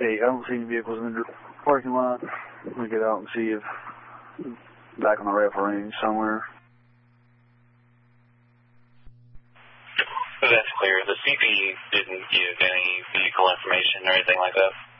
Hey, I don't see any vehicles in the parking lot. I'm going to get out and see if back on the rifle range somewhere. That's clear. The CP didn't give any vehicle information or anything like that.